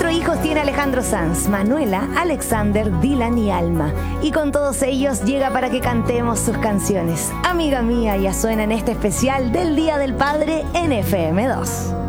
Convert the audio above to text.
4 hijos tiene Alejandro Sanz: Manuela, Alexander, Dylan y Alma. Y con todos ellos llega para que cantemos sus canciones. Amiga mía ya suena en este especial del Día del Padre en FM2.